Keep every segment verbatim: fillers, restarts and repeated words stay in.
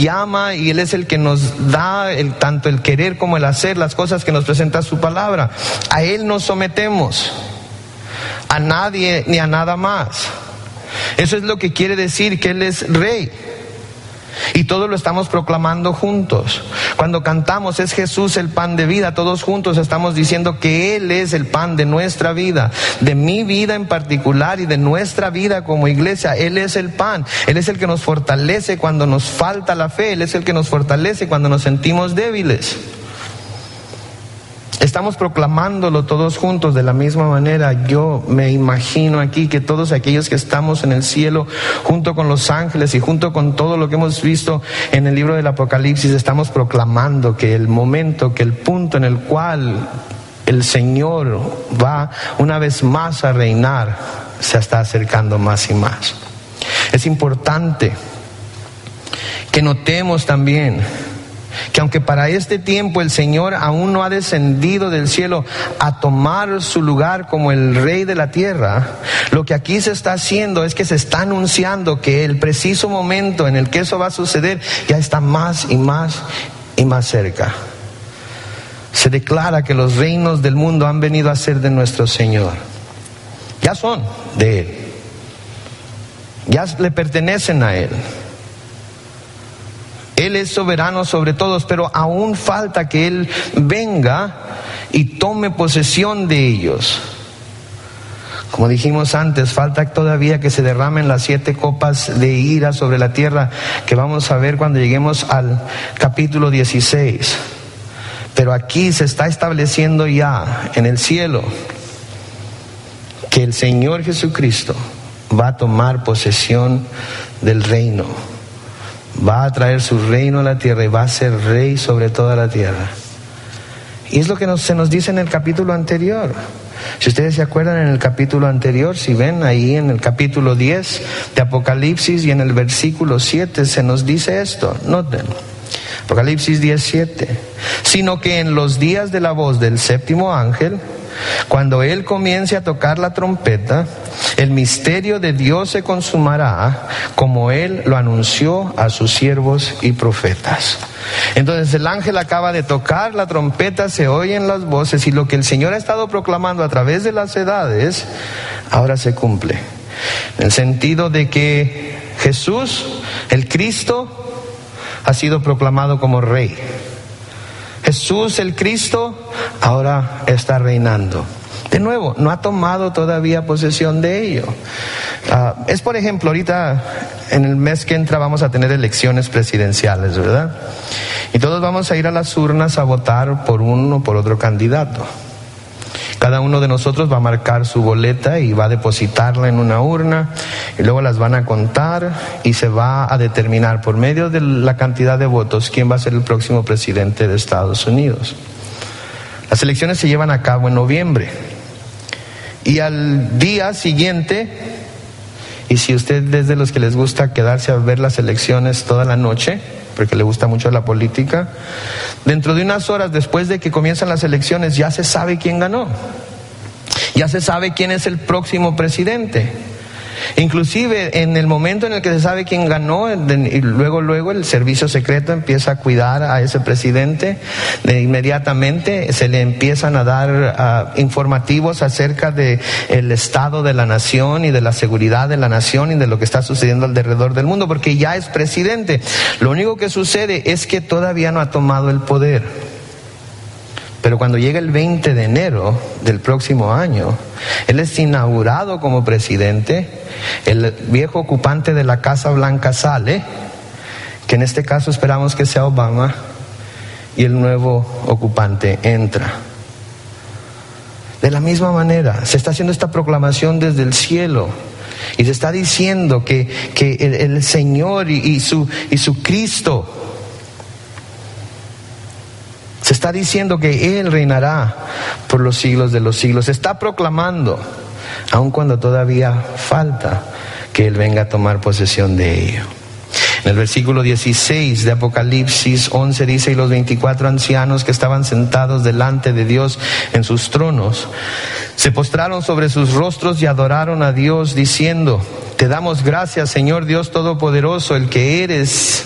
llama y Él es el que nos da el, tanto el querer como el hacer, las cosas que nos presenta su palabra. A Él nos sometemos, a nadie ni a nada más. Eso es lo que quiere decir que Él es Rey. Y todo lo estamos proclamando juntos. Cuando cantamos es Jesús el pan de vida, todos juntos estamos diciendo que Él es el pan de nuestra vida, de mi vida en particular y de nuestra vida como iglesia. Él es el pan, Él es el que nos fortalece cuando nos falta la fe, Él es el que nos fortalece cuando nos sentimos débiles. Estamos proclamándolo todos juntos de la misma manera. Yo me imagino aquí que todos aquellos que estamos en el cielo, junto con los ángeles y junto con todo lo que hemos visto en el libro del Apocalipsis, estamos proclamando que el momento, que el punto en el cual el Señor va una vez más a reinar, se está acercando más y más. Es importante que notemos también que aunque para este tiempo el Señor aún no ha descendido del cielo a tomar su lugar como el Rey de la tierra, lo que aquí se está haciendo es que se está anunciando que el preciso momento en el que eso va a suceder ya está más y más y más cerca. Se declara que los reinos del mundo han venido a ser de nuestro Señor. Ya son de Él. Ya le pertenecen a Él. Él es soberano sobre todos, pero aún falta que Él venga y tome posesión de ellos. Como dijimos antes, falta todavía que se derramen las siete copas de ira sobre la tierra, que vamos a ver cuando lleguemos al capítulo dieciséis. Pero aquí se está estableciendo ya en el cielo que el Señor Jesucristo va a tomar posesión del reino. Va a traer su reino a la tierra y va a ser rey sobre toda la tierra. Y es lo que nos, se nos dice en el capítulo anterior. Si ustedes se acuerdan, en el capítulo anterior, si ven ahí en el capítulo diez de Apocalipsis y en el versículo siete se nos dice esto. Noten, Apocalipsis diez siete. Sino que en los días de la voz del séptimo ángel, cuando Él comience a tocar la trompeta, el misterio de Dios se consumará, como Él lo anunció a sus siervos y profetas. Entonces el ángel acaba de tocar la trompeta, se oyen las voces, y lo que el Señor ha estado proclamando a través de las edades, ahora se cumple. En el sentido de que Jesús, el Cristo, ha sido proclamado como Rey. Jesús el Cristo ahora está reinando. De nuevo, no ha tomado todavía posesión de ello. Uh, es por ejemplo, ahorita en el mes que entra vamos a tener elecciones presidenciales, ¿verdad? Y todos vamos a ir a las urnas a votar por uno o por otro candidato. Cada uno de nosotros va a marcar su boleta y va a depositarla en una urna, y luego las van a contar y se va a determinar por medio de la cantidad de votos quién va a ser el próximo presidente de Estados Unidos. Las elecciones se llevan a cabo en noviembre, y al día siguiente, y si usted es de los que les gusta quedarse a ver las elecciones toda la noche, porque le gusta mucho la política, dentro de unas horas después de que comienzan las elecciones ya se sabe quién ganó, ya se sabe quién es el próximo presidente. Inclusive en el momento en el que se sabe quién ganó, y luego luego el servicio secreto empieza a cuidar a ese presidente, de inmediatamente se le empiezan a dar uh, informativos acerca de el estado de la nación y de la seguridad de la nación y de lo que está sucediendo alrededor del mundo, porque ya es presidente. Lo único que sucede es que todavía no ha tomado el poder. Pero cuando llega el veinte de enero del próximo año, él es inaugurado como presidente, el viejo ocupante de la Casa Blanca sale, que en este caso esperamos que sea Obama, y el nuevo ocupante entra. De la misma manera, se está haciendo esta proclamación desde el cielo, y se está diciendo que, que el, el Señor y, y, su, y su Cristo, se está diciendo que Él reinará por los siglos de los siglos. Se está proclamando, aun cuando todavía falta que Él venga a tomar posesión de ello. En el versículo dieciséis de Apocalipsis once dice: y los veinticuatro ancianos que estaban sentados delante de Dios en sus tronos, se postraron sobre sus rostros y adoraron a Dios, diciendo: te damos gracias, Señor Dios Todopoderoso, el que eres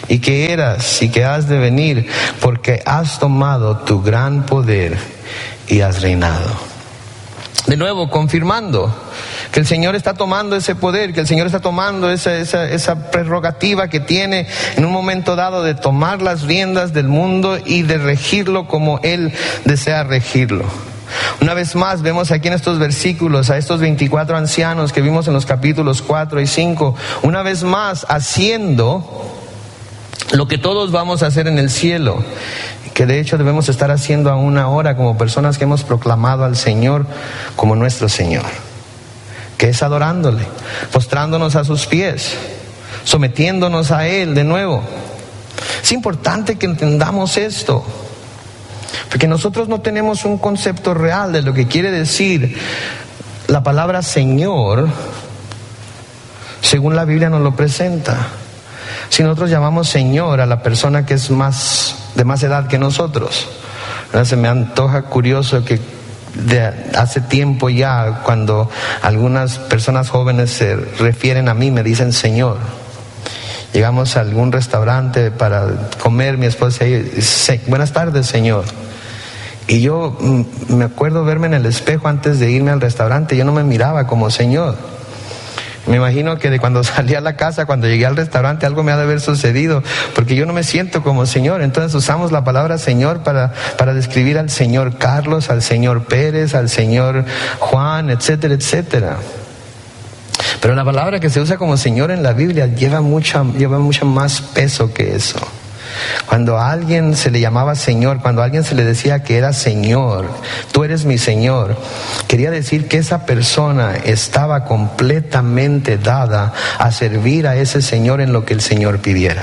y que eras y que has de venir, porque has tomado tu gran poder y has reinado. De nuevo, confirmando que el Señor está tomando ese poder, que el Señor está tomando esa, esa, esa prerrogativa que tiene en un momento dado de tomar las riendas del mundo y de regirlo como Él desea regirlo. Una vez más vemos aquí en estos versículos a estos veinticuatro ancianos que vimos en los capítulos cuatro y cinco, una vez más haciendo lo que todos vamos a hacer en el cielo, que de hecho debemos estar haciendo aún ahora como personas que hemos proclamado al Señor como nuestro Señor, que es adorándole, postrándonos a sus pies, sometiéndonos a Él de nuevo. Es importante que entendamos esto, porque nosotros no tenemos un concepto real de lo que quiere decir la palabra Señor según la Biblia nos lo presenta. Si nosotros llamamos Señor a la persona que es más de más edad que nosotros, ¿verdad? Se me antoja curioso que de hace tiempo ya, cuando algunas personas jóvenes se refieren a mí, me dicen Señor. Llegamos a algún restaurante para comer, mi esposa dice, buenas tardes, Señor. Y yo me acuerdo verme en el espejo antes de irme al restaurante, yo no me miraba como Señor. Me imagino que de cuando salí a la casa, cuando llegué al restaurante, algo me ha de haber sucedido, porque yo no me siento como Señor. Entonces usamos la palabra Señor para, para describir al Señor Carlos, al Señor Pérez, al Señor Juan, etcétera, etcétera. Pero la palabra que se usa como Señor en la Biblia lleva mucha, lleva mucho más peso que eso. Cuando a alguien se le llamaba Señor, cuando a alguien se le decía que era Señor, tú eres mi Señor, quería decir que esa persona estaba completamente dada a servir a ese Señor en lo que el Señor pidiera,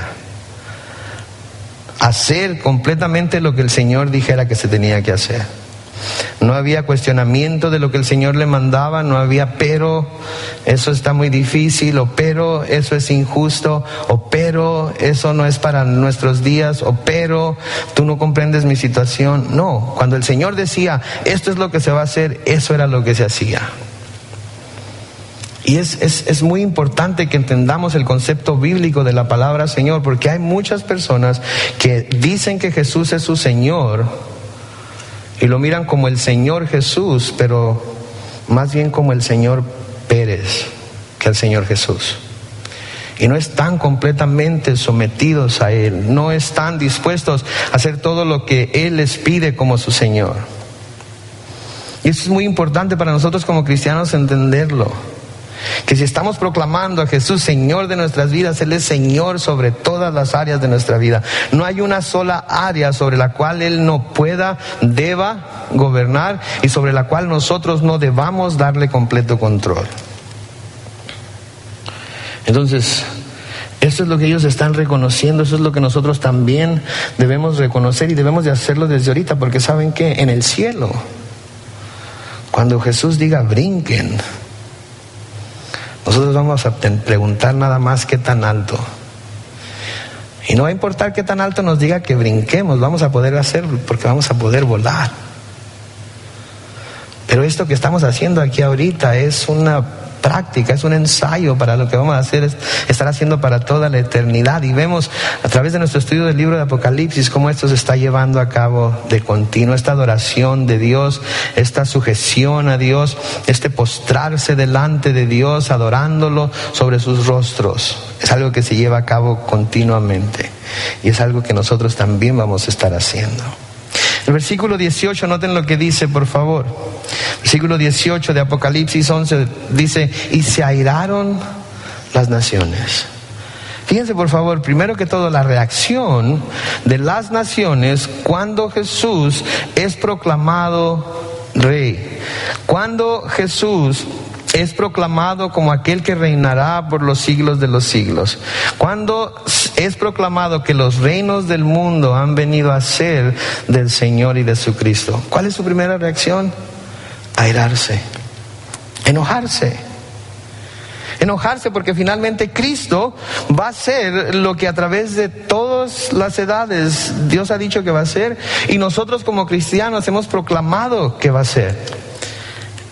hacer completamente lo que el Señor dijera que se tenía que hacer. No había cuestionamiento de lo que el Señor le mandaba, no había pero, eso está muy difícil, o pero, eso es injusto, o pero, eso no es para nuestros días, o pero, tú no comprendes mi situación. No, cuando el Señor decía, esto es lo que se va a hacer, eso era lo que se hacía. Y es, es, es muy importante que entendamos el concepto bíblico de la palabra Señor, porque hay muchas personas que dicen que Jesús es su Señor, y lo miran como el Señor Jesús, pero más bien como el Señor Pérez que el Señor Jesús. Y no están completamente sometidos a Él, no están dispuestos a hacer todo lo que Él les pide como su Señor. Y eso es muy importante para nosotros como cristianos entenderlo. Que si estamos proclamando a Jesús Señor de nuestras vidas, Él es Señor sobre todas las áreas de nuestra vida. No hay una sola área sobre la cual Él no pueda, deba gobernar y sobre la cual nosotros no debamos darle completo control. Entonces, eso es lo que ellos están reconociendo, eso es lo que nosotros también debemos reconocer y debemos de hacerlo desde ahorita, porque saben que en el cielo, cuando Jesús diga brinquen, nosotros vamos a preguntar nada más qué tan alto. Y no va a importar qué tan alto nos diga que brinquemos, vamos a poder hacerlo porque vamos a poder volar. Pero esto que estamos haciendo aquí ahorita es una práctica, es un ensayo para lo que vamos a hacer, es estar haciendo para toda la eternidad. Y vemos a través de nuestro estudio del libro de Apocalipsis cómo esto se está llevando a cabo de continuo, esta adoración de Dios, esta sujeción a Dios, este postrarse delante de Dios, adorándolo sobre sus rostros. Es algo que se lleva a cabo continuamente y es algo que nosotros también vamos a estar haciendo. El versículo dieciocho, noten lo que dice, por favor. Versículo dieciocho de Apocalipsis once dice, y se airaron las naciones. Fíjense por favor, primero que todo, la reacción de las naciones cuando Jesús es proclamado Rey. Cuando Jesús es proclamado como aquel que reinará por los siglos de los siglos. Cuando es proclamado que los reinos del mundo han venido a ser del Señor y de su Cristo. ¿Cuál es su primera reacción? Airarse, enojarse. Enojarse porque finalmente Cristo va a ser lo que a través de todas las edades Dios ha dicho que va a ser y nosotros como cristianos hemos proclamado que va a ser.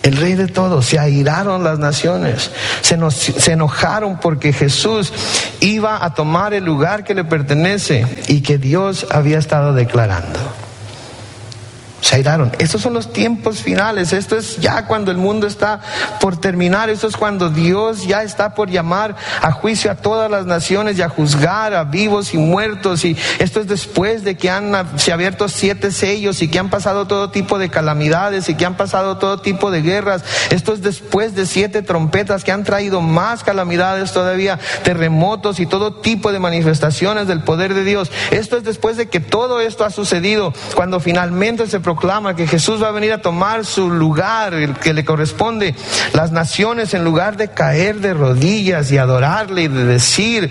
el Rey de todos. Se airaron las naciones, se, nos, se enojaron porque Jesús iba a tomar el lugar que le pertenece y que Dios había estado declarando. Se airaron. Estos son los tiempos finales. Esto es ya cuando el mundo está por terminar. Esto es cuando Dios ya está por llamar a juicio a todas las naciones y a juzgar a vivos y muertos. Y esto es después de que han se abierto siete sellos y que han pasado todo tipo de calamidades y que han pasado todo tipo de guerras. Esto es después de siete trompetas que han traído más calamidades todavía, terremotos y todo tipo de manifestaciones del poder de Dios. Esto es después de que todo esto ha sucedido, cuando finalmente se proclama que Jesús va a venir a tomar su lugar, el que le corresponde. Las naciones, en lugar de caer de rodillas y adorarle y de decir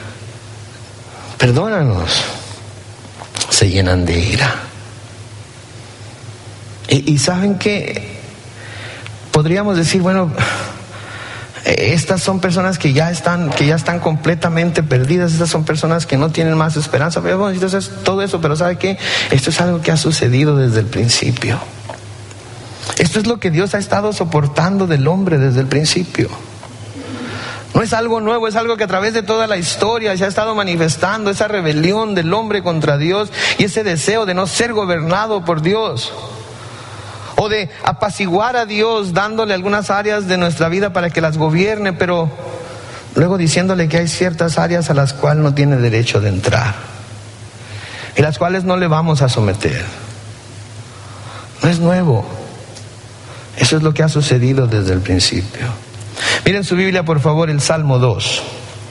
perdónanos, se llenan de ira. Y, y ¿saben qué? Podríamos decir, bueno, estas son personas que ya están, que ya están completamente perdidas. Estas son personas que no tienen más esperanza. Pero bueno, entonces todo eso, pero ¿sabe qué? Esto es algo que ha sucedido desde el principio. Esto es lo que Dios ha estado soportando del hombre desde el principio. No es algo nuevo, es algo que a través de toda la historia se ha estado manifestando, esa rebelión del hombre contra Dios y ese deseo de no ser gobernado por Dios. O de apaciguar a Dios dándole algunas áreas de nuestra vida para que las gobierne, pero luego diciéndole que hay ciertas áreas a las cuales no tiene derecho de entrar y las cuales no le vamos a someter. No es nuevo. Eso es lo que ha sucedido desde el principio. Miren su Biblia, por favor, el Salmo dos.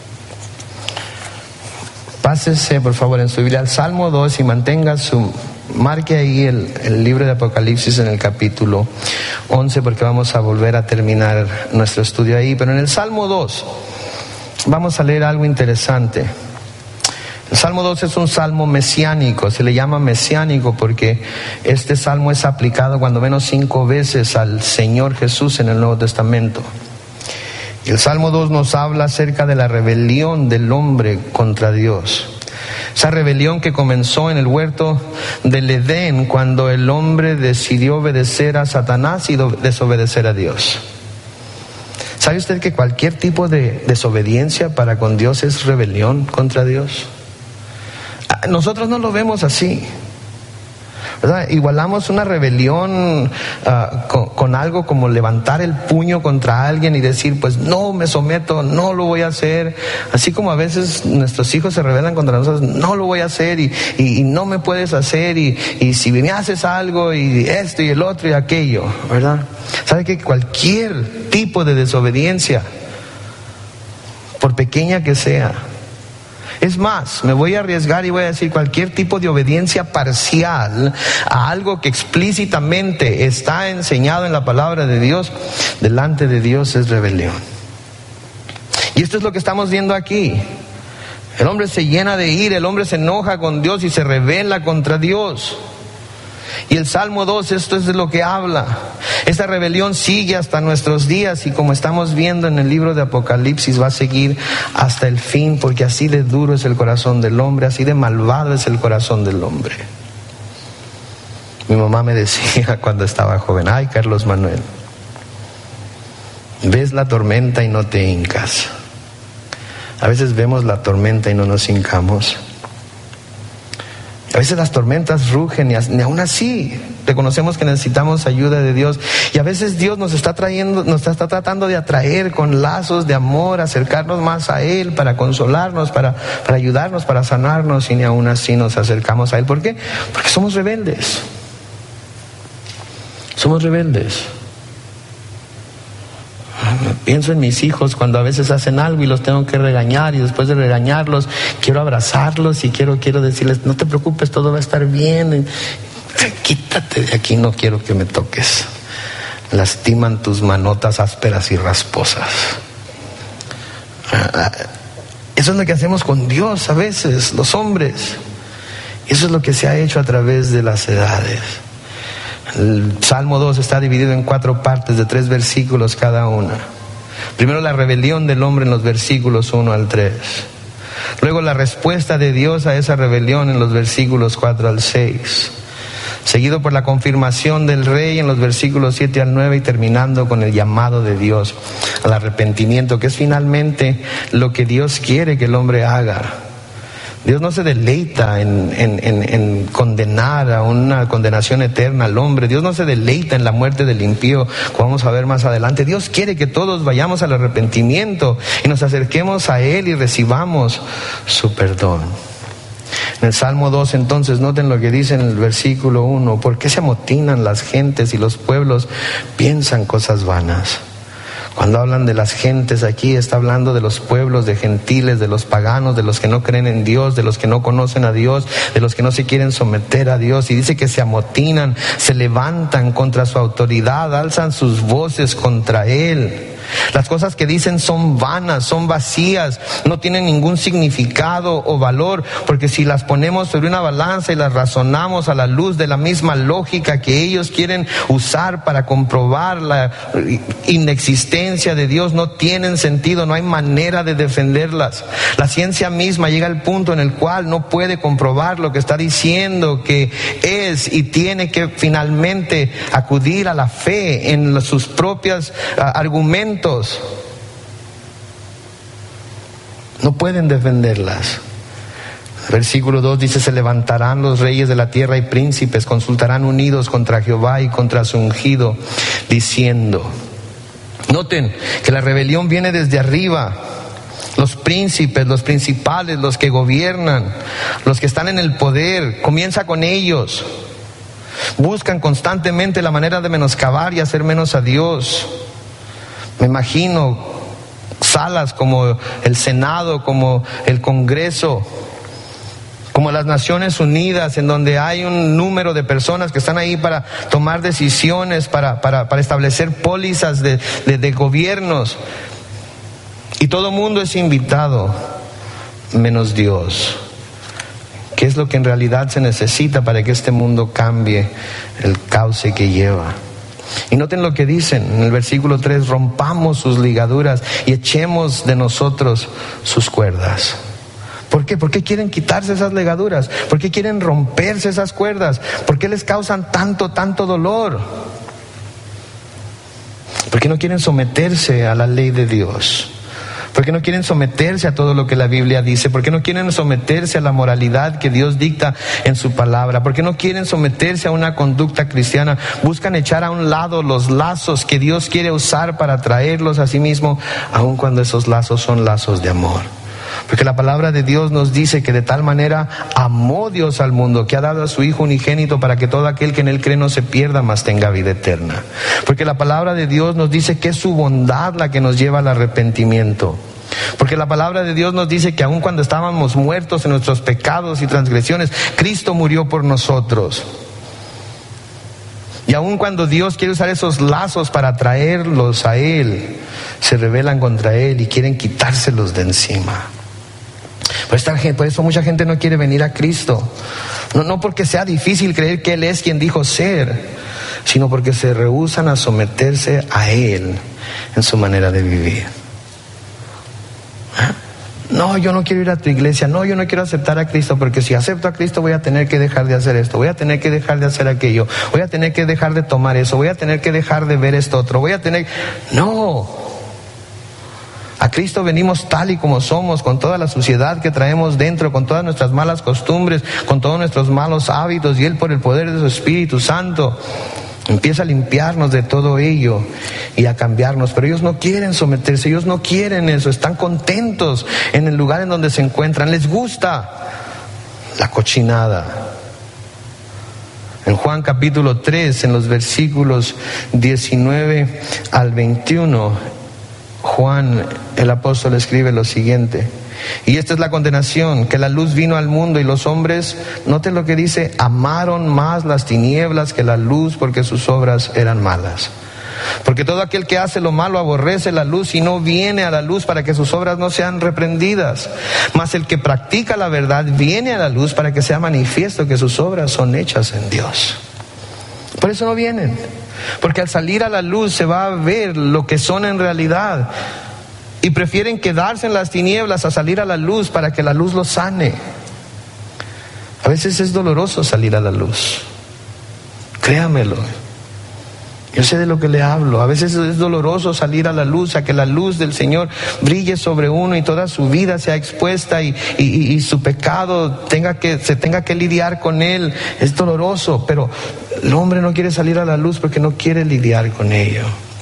Pásese, por favor, en su Biblia al Salmo dos y mantenga su... Marque ahí el, el libro de Apocalipsis en el capítulo once, porque vamos a volver a terminar nuestro estudio ahí. Pero en el Salmo dos vamos a leer algo interesante. El Salmo dos es un salmo mesiánico. Se le llama mesiánico porque este salmo es aplicado cuando menos cinco veces al Señor Jesús en el Nuevo Testamento. Y el Salmo dos nos habla acerca de la rebelión del hombre contra Dios. Esa rebelión que comenzó en el huerto del Edén, cuando el hombre decidió obedecer a Satanás y desobedecer a Dios. ¿Sabe usted que cualquier tipo de desobediencia para con Dios es rebelión contra Dios? Nosotros no lo vemos así, ¿verdad? Igualamos una rebelión uh, con, con algo como levantar el puño contra alguien y decir, pues no me someto, no lo voy a hacer. Así como a veces nuestros hijos se rebelan contra nosotros, no lo voy a hacer y, y, y no me puedes hacer y, y si me haces algo y esto y el otro y aquello, ¿verdad? ¿Sabe que cualquier tipo de desobediencia, por pequeña que sea, es más, me voy a arriesgar y voy a decir cualquier tipo de obediencia parcial a algo que explícitamente está enseñado en la palabra de Dios, delante de Dios es rebelión. Y esto es lo que estamos viendo aquí. El hombre se llena de ira, el hombre se enoja con Dios y se rebela contra Dios. Y el Salmo dos, esto es de lo que habla. Esta rebelión sigue hasta nuestros días y como estamos viendo en el libro de Apocalipsis va a seguir hasta el fin, porque así de duro es el corazón del hombre, así de malvado es el corazón del hombre. Mi mamá me decía cuando estaba joven, ay Carlos Manuel, ves la tormenta y no te hincas. A veces vemos la tormenta y no nos hincamos. A veces las tormentas rugen y aún así reconocemos que necesitamos ayuda de Dios. Y a veces Dios nos está trayendo, nos está tratando de atraer con lazos de amor, acercarnos más a Él para consolarnos, para, para ayudarnos, para sanarnos, y ni aún así nos acercamos a Él. ¿Por qué? Porque somos rebeldes. Somos rebeldes. Pienso en mis hijos cuando a veces hacen algo y los tengo que regañar, y después de regañarlos quiero abrazarlos y quiero, quiero decirles, no te preocupes, todo va a estar bien, quítate de aquí, no quiero que me toques. Lastiman tus manotas ásperas y rasposas. Eso es lo que hacemos con Dios a veces, los hombres. Eso es lo que se ha hecho a través de las edades. El Salmo dos está dividido en cuatro partes de tres versículos cada una. Primero la rebelión del hombre en los versículos uno al tres. Luego la respuesta de Dios a esa rebelión en los versículos cuatro al seis. seguido por la confirmación del rey en los versículos siete al nueve y terminando con el llamado de Dios al arrepentimiento, que es finalmente lo que Dios quiere que el hombre haga. Dios no se deleita en, en, en, en condenar a una condenación eterna al hombre. Dios no se deleita en la muerte del impío, como vamos a ver más adelante. Dios quiere que todos vayamos al arrepentimiento y nos acerquemos a Él y recibamos su perdón. En el Salmo dos, entonces, noten lo que dice en el versículo uno. ¿Por qué se amotinan las gentes y los pueblos piensan cosas vanas? Cuando hablan de las gentes aquí, está hablando de los pueblos, de gentiles, de los paganos, de los que no creen en Dios, de los que no conocen a Dios, de los que no se quieren someter a Dios. Y dice que se amotinan, se levantan contra su autoridad, alzan sus voces contra Él. Las cosas que dicen son vanas, son vacías, no tienen ningún significado o valor, porque si las ponemos sobre una balanza y las razonamos a la luz de la misma lógica que ellos quieren usar para comprobar la inexistencia de Dios, no tienen sentido, no hay manera de defenderlas. La ciencia misma llega al punto en el cual no puede comprobar lo que está diciendo que es, y tiene que finalmente acudir a la fe en sus propios uh, argumentos. No pueden defenderlas. Versículo dos dice: se levantarán los reyes de la tierra y príncipes, consultarán unidos contra Jehová y contra su ungido, diciendo. Noten que la rebelión viene desde arriba. Los príncipes, los principales, los que gobiernan, los que están en el poder, comienza con ellos. Buscan constantemente la manera de menoscabar y hacer menos a Dios. Me imagino salas como el Senado, como el Congreso, como las Naciones Unidas, en donde hay un número de personas que están ahí para tomar decisiones, para, para, para establecer pólizas de, de, de gobiernos. Y todo mundo es invitado, menos Dios. ¿Qué es lo que en realidad se necesita para que este mundo cambie el cauce que lleva? Y noten lo que dicen en el versículo tres: rompamos sus ligaduras y echemos de nosotros sus cuerdas. ¿Por qué? ¿Por qué quieren quitarse esas ligaduras? ¿Por qué quieren romperse esas cuerdas? ¿Por qué les causan tanto, tanto dolor? ¿Por qué no quieren someterse a la ley de Dios? ¿Por qué no quieren someterse a todo lo que la Biblia dice? ¿Por qué no quieren someterse a la moralidad que Dios dicta en su palabra? ¿Por qué no quieren someterse a una conducta cristiana? Buscan echar a un lado los lazos que Dios quiere usar para traerlos a sí mismo, aun cuando esos lazos son lazos de amor. Porque la palabra de Dios nos dice que de tal manera amó Dios al mundo, que ha dado a su Hijo unigénito para que todo aquel que en Él cree no se pierda, mas tenga vida eterna. Porque la palabra de Dios nos dice que es su bondad la que nos lleva al arrepentimiento. Porque la palabra de Dios nos dice que aun cuando estábamos muertos en nuestros pecados y transgresiones, Cristo murió por nosotros. Y aun cuando Dios quiere usar esos lazos para traerlos a Él, se rebelan contra Él y quieren quitárselos de encima. Por, esta, por eso mucha gente no quiere venir a Cristo. No, no porque sea difícil creer que Él es quien dijo ser, sino porque se rehúsan a someterse a Él en su manera de vivir. No, yo no quiero ir a tu iglesia, no, yo no quiero aceptar a Cristo, porque si acepto a Cristo voy a tener que dejar de hacer esto, voy a tener que dejar de hacer aquello, voy a tener que dejar de tomar eso, voy a tener que dejar de ver esto otro, voy a tener... No, a Cristo venimos tal y como somos, con toda la suciedad que traemos dentro, con todas nuestras malas costumbres, con todos nuestros malos hábitos, y Él, por el poder de su Espíritu Santo, empieza a limpiarnos de todo ello y a cambiarnos. Pero ellos no quieren someterse, ellos no quieren eso, están contentos en el lugar en donde se encuentran, les gusta la cochinada. En Juan capítulo tres, en los versículos diecinueve al veintiuno, Juan el apóstol escribe lo siguiente: y esta es la condenación, que la luz vino al mundo y los hombres, noten lo que dice, amaron más las tinieblas que la luz, porque sus obras eran malas. Porque todo aquel que hace lo malo aborrece la luz y no viene a la luz para que sus obras no sean reprendidas. Mas el que practica la verdad viene a la luz para que sea manifiesto que sus obras son hechas en Dios. Por eso no vienen, porque al salir a la luz se va a ver lo que son en realidad. Y prefieren quedarse en las tinieblas a salir a la luz para que la luz los sane. A veces es doloroso salir a la luz. Créamelo. Yo sé de lo que le hablo. A veces es doloroso salir a la luz, a que la luz del Señor brille sobre uno y toda su vida sea expuesta y, y, y su pecado tenga que, se tenga que lidiar con él. Es doloroso, pero el hombre no quiere salir a la luz porque no quiere lidiar con ello.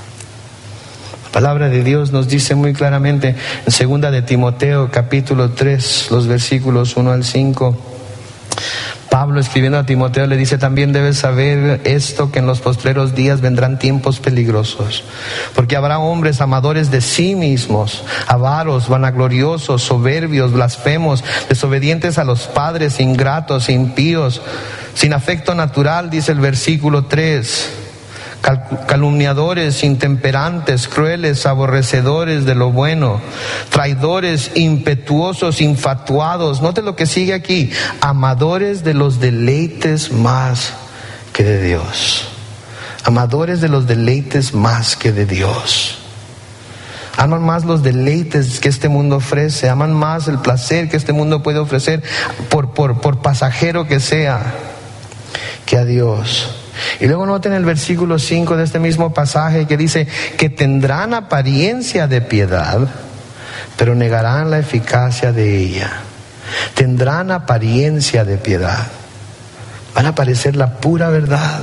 La palabra de Dios nos dice muy claramente en segunda de Timoteo capítulo tres, los versículos uno al cinco. Pablo, escribiendo a Timoteo, le dice: también debes saber esto, que en los postreros días vendrán tiempos peligrosos, porque habrá hombres amadores de sí mismos, avaros, vanagloriosos, soberbios, blasfemos, desobedientes a los padres, ingratos, impíos, sin afecto natural, dice el versículo tres, calumniadores, intemperantes, crueles, aborrecedores de lo bueno, traidores, impetuosos, infatuados. Note lo que sigue aquí: amadores de los deleites más que de Dios. Amadores de los deleites más que de Dios. Aman más los deleites que este mundo ofrece, aman más el placer que este mundo puede ofrecer, por, por, por pasajero que sea, que a Dios. Y luego noten el versículo cinco de este mismo pasaje, que dice que tendrán apariencia de piedad, pero negarán la eficacia de ella. Tendrán apariencia de piedad. Van a parecer la pura verdad.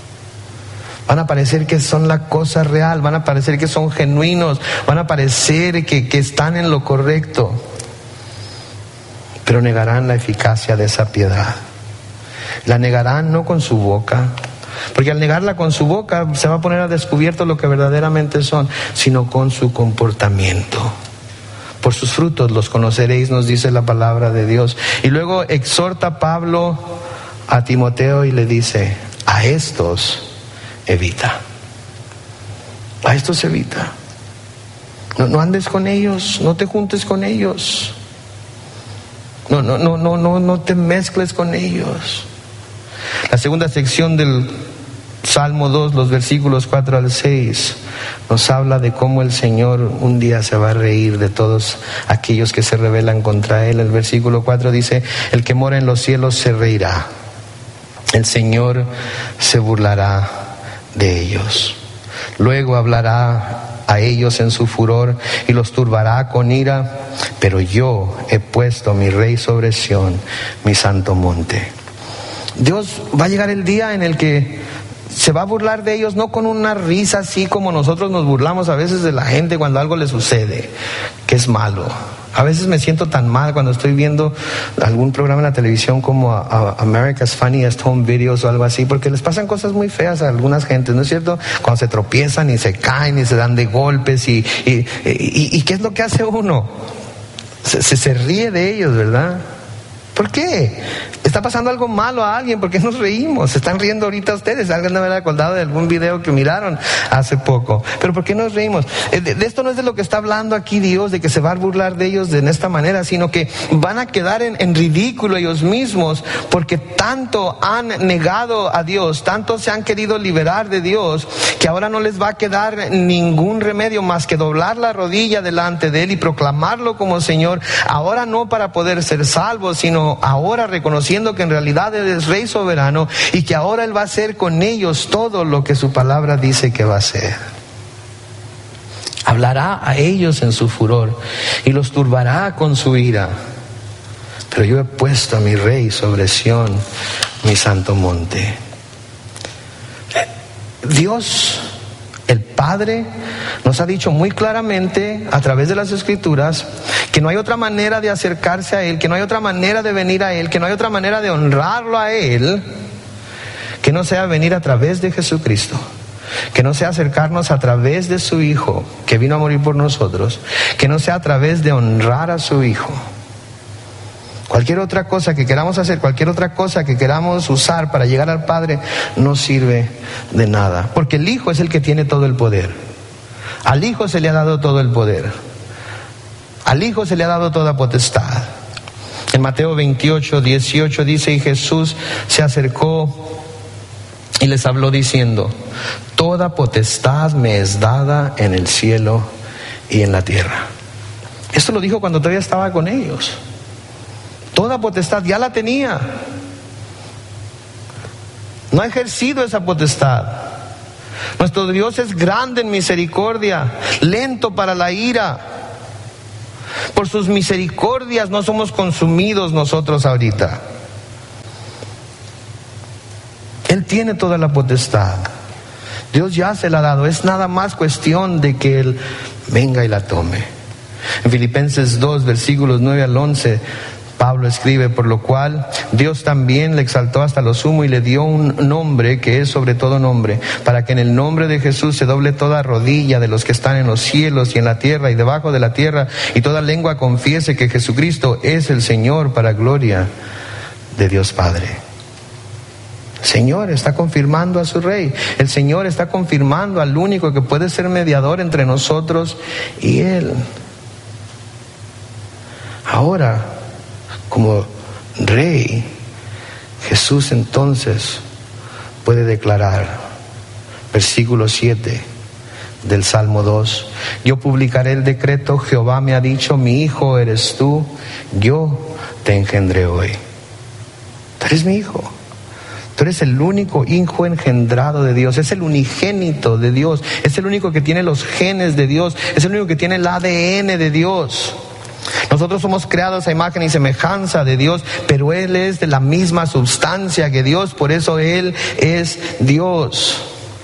Van a parecer que son la cosa real. Van a parecer que son genuinos. Van a parecer que, que están en lo correcto. Pero negarán la eficacia de esa piedad. La negarán no con su boca, porque al negarla con su boca se va a poner a descubierto lo que verdaderamente son, sino con su comportamiento. Por sus frutos los conoceréis, nos dice la palabra de Dios. Y luego exhorta Pablo a Timoteo y le dice: a estos evita. A estos evita. No, no andes con ellos, no te juntes con ellos. No, no, no, no, no, no te mezcles con ellos. La segunda sección del Salmo dos, los versículos cuatro al seis, nos habla de cómo el Señor un día se va a reír de todos aquellos que se rebelan contra Él. El versículo cuatro dice: el que mora en los cielos se reirá, el Señor se burlará de ellos. Luego hablará a ellos en su furor y los turbará con ira, pero yo he puesto mi rey sobre Sión, mi santo monte. Dios va a llegar el día en el que se va a burlar de ellos, no con una risa así como nosotros nos burlamos a veces de la gente cuando algo le sucede, que es malo. A veces me siento tan mal cuando estoy viendo algún programa en la televisión como a, a America's Funniest Home Videos o algo así, porque les pasan cosas muy feas a algunas gentes, ¿no es cierto? Cuando se tropiezan y se caen y se dan de golpes y, y, y, y ¿qué es lo que hace uno? Se, se, se ríe de ellos, ¿verdad? ¿Por qué? Está pasando algo malo a alguien, ¿por qué nos reímos? Se están riendo ahorita ustedes. Alguien debe haber acordado de algún video que miraron hace poco. Pero ¿por qué nos reímos? De, de esto no es de lo que está hablando aquí Dios, de que se va a burlar de ellos de esta manera, sino que van a quedar en, en ridículo ellos mismos, porque tanto han negado a Dios, tanto se han querido liberar de Dios, que ahora no les va a quedar ningún remedio más que doblar la rodilla delante de Él y proclamarlo como Señor. Ahora no para poder ser salvos, sino ahora reconociendo que en realidad Él es Rey soberano y que ahora Él va a hacer con ellos todo lo que su palabra dice que va a hacer. Hablará a ellos en su furor y los turbará con su ira. Pero yo he puesto a mi Rey sobre Sión, mi santo monte. Dios, el Padre, nos ha dicho muy claramente a través de las Escrituras que no hay otra manera de acercarse a Él, que no hay otra manera de venir a Él, que no hay otra manera de honrarlo a Él, que no sea venir a través de Jesucristo, que no sea acercarnos a través de su Hijo, que vino a morir por nosotros, que no sea a través de honrar a su Hijo. Cualquier otra cosa que queramos hacer, cualquier otra cosa que queramos usar para llegar al Padre, no sirve de nada, porque el Hijo es el que tiene todo el poder. Al Hijo se le ha dado todo el poder. Al Hijo se le ha dado toda potestad. En Mateo veintiocho, dieciocho dice: y Jesús se acercó y les habló diciendo: toda potestad me es dada en el cielo y en la tierra. Esto lo dijo cuando todavía estaba con ellos. Toda potestad ya la tenía. No ha ejercido esa potestad. Nuestro Dios es grande en misericordia, lento para la ira. Por sus misericordias no somos consumidos nosotros ahorita. Él tiene toda la potestad. Dios ya se la ha dado. Es nada más cuestión de que Él venga y la tome. En Filipenses dos, versículos nueve al once, Pablo escribe: por lo cual Dios también le exaltó hasta lo sumo y le dio un nombre que es sobre todo nombre, para que en el nombre de Jesús se doble toda rodilla de los que están en los cielos y en la tierra y debajo de la tierra, y toda lengua confiese que Jesucristo es el Señor, para gloria de Dios Padre. El Señor está confirmando a su Rey. El Señor está confirmando al único que puede ser mediador entre nosotros y Él. Ahora, como Rey, Jesús entonces puede declarar, versículo siete del Salmo dos: yo publicaré el decreto, Jehová me ha dicho, mi hijo eres tú, yo te engendré hoy. Tú eres mi hijo. Tú eres el único hijo engendrado de Dios, es el unigénito de Dios, es el único que tiene los genes de Dios, es el único que tiene el A D N de Dios. Nosotros somos creados a imagen y semejanza de Dios, pero Él es de la misma sustancia que Dios, por eso Él es Dios.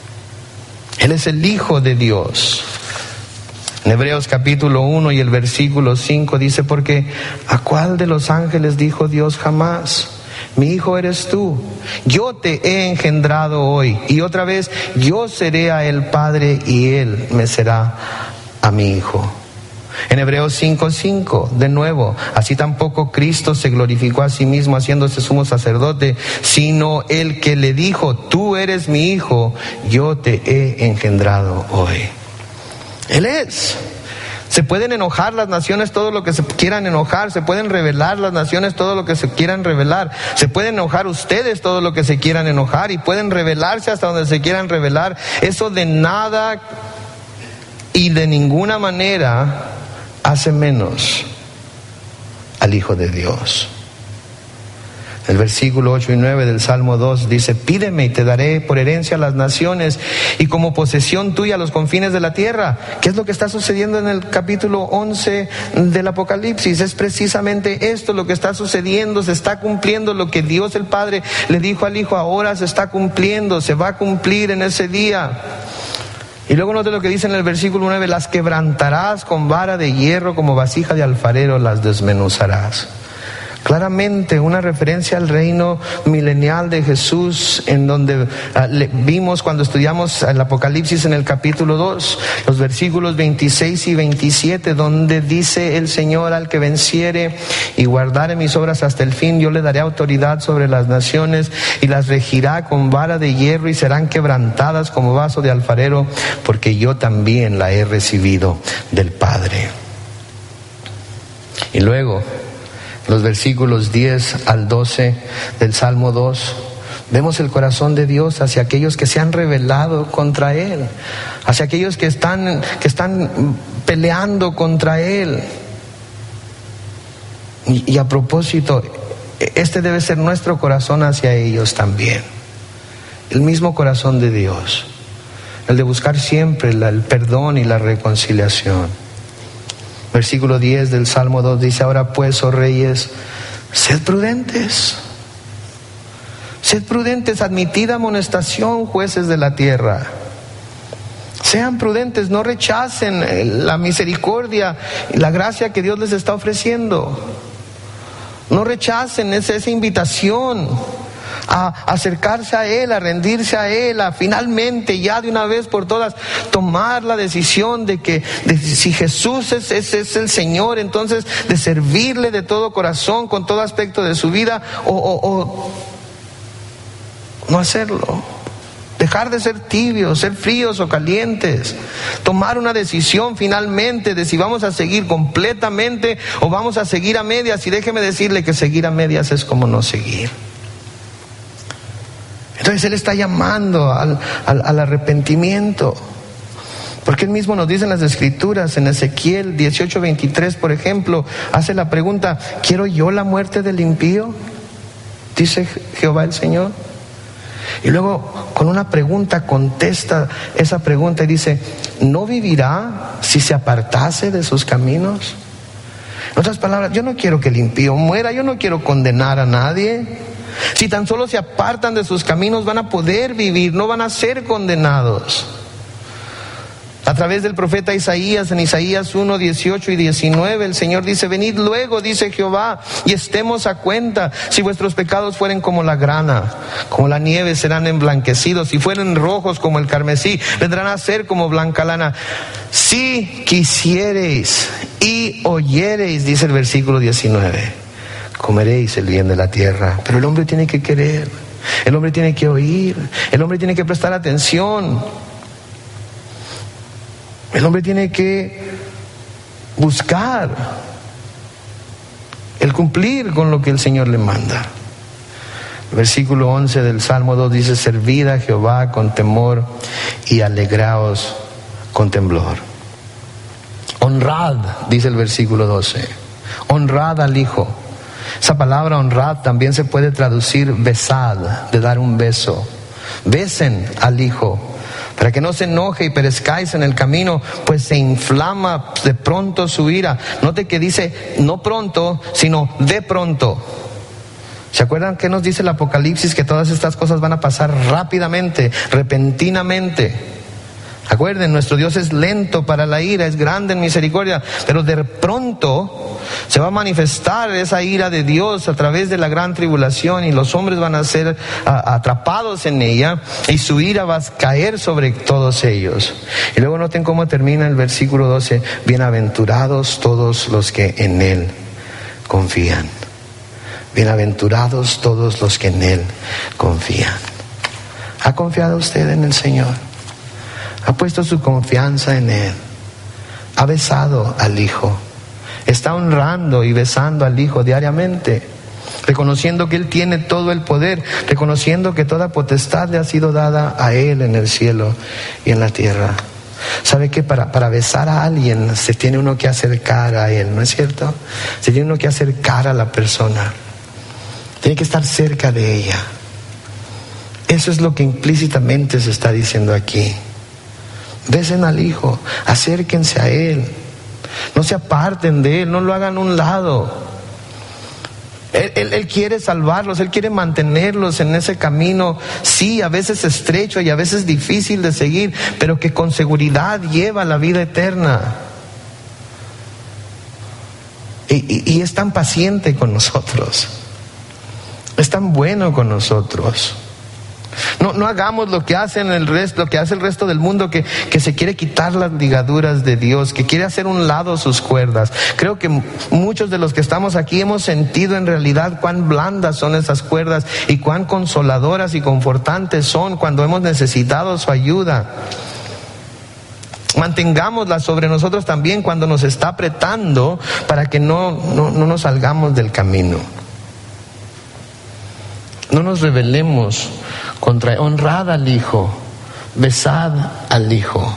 Él es el Hijo de Dios. En Hebreos capítulo uno y el versículo cinco dice: porque ¿a cuál de los ángeles dijo Dios jamás? Mi hijo eres tú, yo te he engendrado hoy. Y otra vez, yo seré a él padre y él me será a mi hijo. En Hebreos cinco cinco, de nuevo, así tampoco Cristo se glorificó a sí mismo haciéndose sumo sacerdote, sino el que le dijo: tú eres mi hijo, yo te he engendrado hoy. Él es. Se pueden enojar las naciones todo lo que se quieran enojar, se pueden rebelar las naciones todo lo que se quieran rebelar, se pueden enojar ustedes todo lo que se quieran enojar y pueden rebelarse hasta donde se quieran rebelar. Eso de nada y de ninguna manera hace menos al Hijo de Dios. El versículo ocho y nueve del Salmo dos dice: pídeme y te daré por herencia a las naciones y como posesión tuya los confines de la tierra. ¿Qué es lo que está sucediendo en el capítulo once del Apocalipsis? Es precisamente esto lo que está sucediendo. Se está cumpliendo lo que Dios el Padre le dijo al Hijo. Ahora se está cumpliendo, se va a cumplir en ese día. Y luego note lo que dice en el versículo nueve: las quebrantarás con vara de hierro, como vasija de alfarero las desmenuzarás. Claramente una referencia al reino milenial de Jesús, en donde uh, le, vimos cuando estudiamos el Apocalipsis en el capítulo dos, los versículos veintiséis y veintisiete, donde dice el Señor: al que venciere y guardare mis obras hasta el fin, yo le daré autoridad sobre las naciones y las regirá con vara de hierro y serán quebrantadas como vaso de alfarero, porque yo también la he recibido del Padre. Y luego, los versículos diez al doce del Salmo dos, vemos el corazón de Dios hacia aquellos que se han rebelado contra Él, hacia aquellos que están, que están peleando contra Él. Y, y a propósito, este debe ser nuestro corazón hacia ellos también. El mismo corazón de Dios, el de buscar siempre la, el perdón y la reconciliación. Versículo diez del Salmo dos dice: ahora pues, oh reyes, sed prudentes. Sed prudentes, admitid amonestación, jueces de la tierra. Sean prudentes, no rechacen la misericordia y la gracia que Dios les está ofreciendo. No rechacen esa, esa invitación a acercarse a Él, a rendirse a Él, a finalmente ya de una vez por todas tomar la decisión de que de, si Jesús es, es, es el Señor, entonces de servirle de todo corazón, con todo aspecto de su vida, o, o, o no hacerlo. Dejar de ser tibios, ser fríos o calientes. Tomar una decisión finalmente de si vamos a seguir completamente o vamos a seguir a medias. Y déjeme decirle que seguir a medias es como no seguir. Entonces Él está llamando al, al, al arrepentimiento. Porque Él mismo nos dice en las Escrituras, en Ezequiel dieciocho veintitrés, por ejemplo, hace la pregunta: ¿quiero yo la muerte del impío? Dice Jehová el Señor. Y luego con una pregunta contesta esa pregunta y dice, ¿no vivirá si se apartase de sus caminos? En otras palabras, yo no quiero que el impío muera, yo no quiero condenar a nadie. Si tan solo se apartan de sus caminos van a poder vivir, no van a ser condenados. A través del profeta Isaías, en Isaías uno, dieciocho y diecinueve, el Señor dice, venid luego, dice Jehová, y estemos a cuenta. Si vuestros pecados fueren como la grana, como la nieve serán emblanquecidos. Si fueren rojos como el carmesí, vendrán a ser como blanca lana. Si quisiereis y oyereis, dice el versículo diecinueve, comeréis el bien de la tierra. Pero el hombre tiene que querer, el hombre tiene que oír, el hombre tiene que prestar atención. El hombre tiene que buscar el cumplir con lo que el Señor le manda. El versículo once del Salmo dos dice, servid a Jehová con temor y alegraos con temblor. Honrad, dice el versículo doce, honrad al Hijo. Esa palabra honrad también se puede traducir besad, de dar un beso. Besen al Hijo, para que no se enoje y perezcáis en el camino, pues se inflama de pronto su ira. Note que dice no pronto, sino de pronto. ¿Se acuerdan qué nos dice el Apocalipsis? Que todas estas cosas van a pasar rápidamente, repentinamente. Acuerden, nuestro Dios es lento para la ira, es grande en misericordia, pero de pronto se va a manifestar esa ira de Dios a través de la gran tribulación y los hombres van a ser a, atrapados en ella y su ira va a caer sobre todos ellos. Y luego noten cómo termina el versículo doce, bienaventurados todos los que en Él confían. Bienaventurados todos los que en Él confían. ¿Ha confiado usted en el Señor? ¿Ha puesto su confianza en Él? ¿Ha besado al Hijo? Está honrando y besando al Hijo diariamente, reconociendo que Él tiene todo el poder, reconociendo que toda potestad le ha sido dada a Él en el cielo y en la tierra. ¿Sabe que para, para besar a alguien se tiene uno que acercar a Él, no es cierto? Se tiene uno que acercar a la persona, tiene que estar cerca de ella. Eso es lo que implícitamente se está diciendo aquí. Besen al Hijo, acérquense a Él, no se aparten de Él, no lo hagan a un lado. Él, él, él quiere salvarlos, Él quiere mantenerlos en ese camino, sí, a veces estrecho y a veces difícil de seguir, pero que con seguridad lleva a la vida eterna. Y, y, y es tan paciente con nosotros, es tan bueno con nosotros. No, no hagamos lo que hacen el resto, lo que hace el resto del mundo, que, que se quiere quitar las ligaduras de Dios, que quiere hacer un lado sus cuerdas. Creo que muchos de los que estamos aquí hemos sentido en realidad cuán blandas son esas cuerdas y cuán consoladoras y confortantes son cuando hemos necesitado su ayuda. Mantengámosla sobre nosotros también cuando nos está apretando, para que no, no, no nos salgamos del camino. No nos rebelemos contra, honrad al Hijo, besad al Hijo.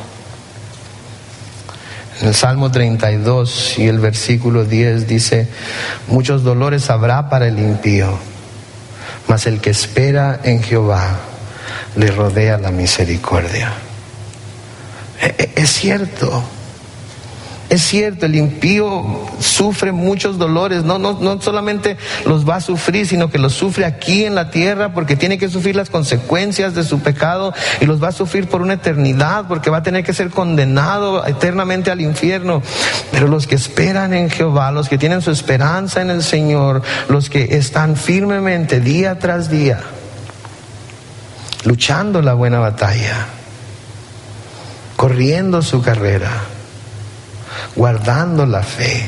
En el Salmo treinta y dos y el versículo diez dice, muchos dolores habrá para el impío, mas el que espera en Jehová le rodea la misericordia. Es cierto. Es cierto, el impío sufre muchos dolores, no, no, no solamente los va a sufrir, sino que los sufre aquí en la tierra, porque tiene que sufrir las consecuencias de su pecado, y los va a sufrir por una eternidad, porque va a tener que ser condenado eternamente al infierno. Pero los que esperan en Jehová, los que tienen su esperanza en el Señor, los que están firmemente día tras día, luchando la buena batalla, corriendo su carrera, guardando la fe,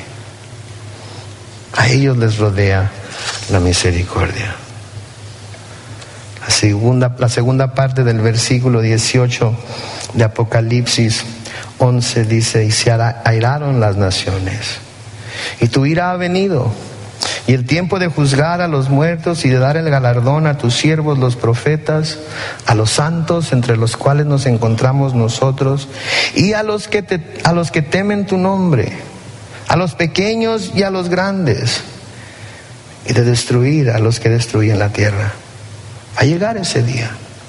a ellos les rodea la misericordia. La segunda, la segunda parte del versículo dieciocho de Apocalipsis once dice, y se airaron las naciones, y tu ira ha venido, y el tiempo de juzgar a los muertos y de dar el galardón a tus siervos los profetas, a los santos entre los cuales nos encontramos nosotros, y a los que te, a los que temen tu nombre, a los pequeños y a los grandes, y de destruir a los que destruyen la tierra. Va a llegar ese día.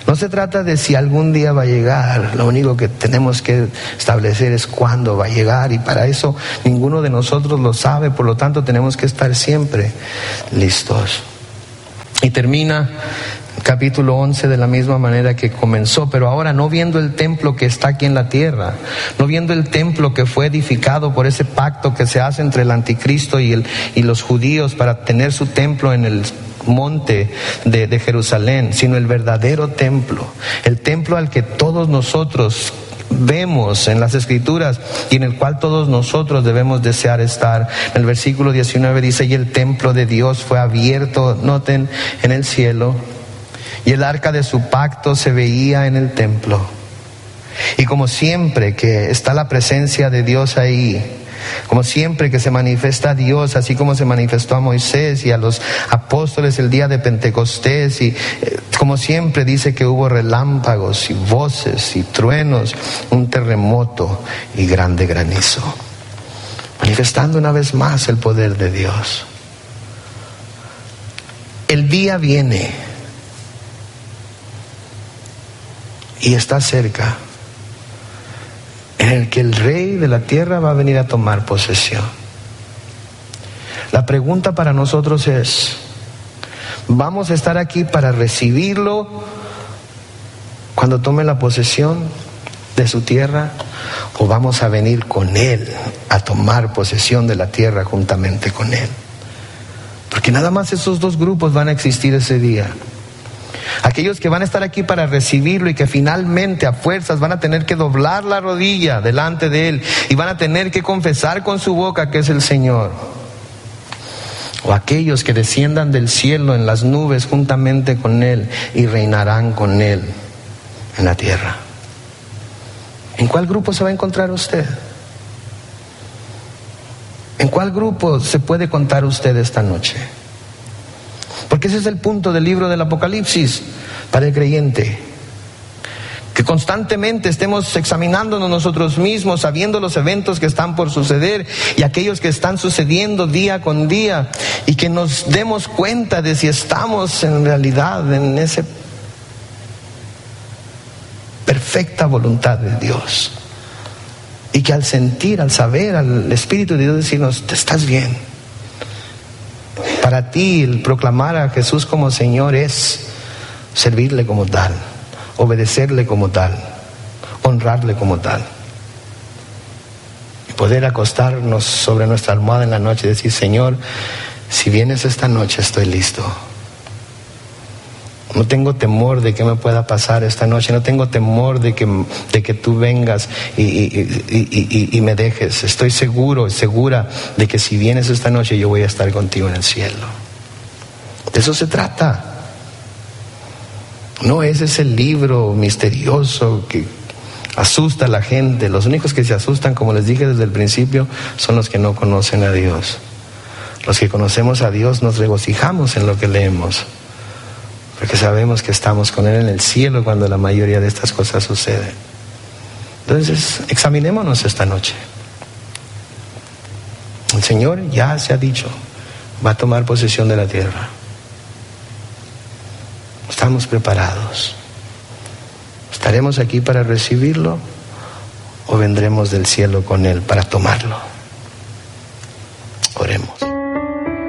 No se trata de si algún día va a llegar, lo único que tenemos que establecer es cuándo va a llegar, y para eso ninguno de nosotros lo sabe, por lo tanto tenemos que estar siempre listos. Y termina capítulo once de la misma manera que comenzó, pero ahora no viendo el templo que está aquí en la tierra, no viendo el templo que fue edificado por ese pacto que se hace entre el anticristo y, el, y los judíos para tener su templo en el monte de, de Jerusalén, sino el verdadero templo, el templo al que todos nosotros vemos en las Escrituras y en el cual todos nosotros debemos desear estar. En el versículo diecinueve dice: y el templo de Dios fue abierto, noten, en el cielo, y el arca de su pacto se veía en el templo. Y como siempre que está la presencia de Dios ahí, como siempre que se manifiesta a Dios, así como se manifestó a Moisés y a los apóstoles el día de Pentecostés, y eh, como siempre dice que hubo relámpagos y voces y truenos, un terremoto y grande granizo, manifestando una vez más el poder de Dios. El día viene y está cerca, en el que el rey de la tierra va a venir a tomar posesión. La pregunta para nosotros es: ¿vamos a estar aquí para recibirlo cuando tome la posesión de su tierra, o vamos a venir con él a tomar posesión de la tierra juntamente con él? Porque nada más esos dos grupos van a existir ese día. Aquellos que van a estar aquí para recibirlo y que finalmente a fuerzas van a tener que doblar la rodilla delante de él y van a tener que confesar con su boca que es el Señor. O aquellos que desciendan del cielo en las nubes juntamente con él y reinarán con él en la tierra. ¿En cuál grupo se va a encontrar usted? ¿En cuál grupo se puede contar usted esta noche? Porque ese es el punto del libro del Apocalipsis para el creyente. Que constantemente estemos examinándonos nosotros mismos, sabiendo los eventos que están por suceder y aquellos que están sucediendo día con día, y que nos demos cuenta de si estamos en realidad en esa perfecta voluntad de Dios. Y que al sentir, al saber, al Espíritu de Dios decirnos: te estás bien. Para ti el proclamar a Jesús como Señor es servirle como tal, obedecerle como tal, honrarle como tal, y poder acostarnos sobre nuestra almohada en la noche y decir: Señor, si vienes esta noche estoy listo. No tengo temor de que me pueda pasar esta noche, no tengo temor de que, de que tú vengas y, y, y, y, y me dejes. Estoy seguro, segura de que si vienes esta noche yo voy a estar contigo en el cielo. De eso se trata. No es ese libro misterioso que asusta a la gente. Los únicos que se asustan, como les dije desde el principio, son los que no conocen a Dios. Los que conocemos a Dios nos regocijamos en lo que leemos, porque sabemos que estamos con Él en el cielo cuando la mayoría de estas cosas suceden. Entonces, examinémonos esta noche. El Señor ya se ha dicho, va a tomar posesión de la tierra. ¿Estamos preparados? ¿Estaremos aquí para recibirlo o vendremos del cielo con Él para tomarlo?